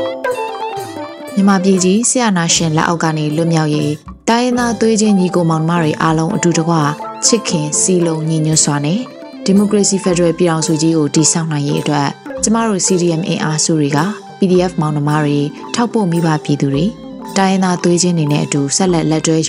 မြန်မာပြည်ကြီးဆရာနာရှင်လက်အောက်ကနေလွတ်မြောက်ရေးတိုင်းရင်းသားသွေးချင်းညီကိုမောင်နှမတွေအားလုံးအတူတကွချစ်ခင်စီလုံးညီညွတ်စွာနဲ့ဒီမိုကရေစီဖက်ဒရယ်ပြည်ထောင်စုကြီးကိုတည်ဆောက်နိုင်ရေးအတွက်ကျမတို့ CDM အင်အားစုတွေက PDF မောင်နှမတွေထောက်ပို့မိဘပြည်သူတွေတိုင်းရင်းသားသွေးချင်းတွေနဲ့အတူဆက်လက်တွဲ